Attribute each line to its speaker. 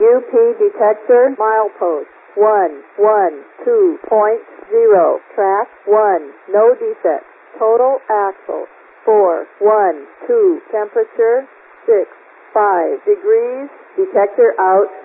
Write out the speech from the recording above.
Speaker 1: UP detector milepost 112.0. Track 1. No defect. Total axle 412. Temperature 6.5 degrees. Detector out.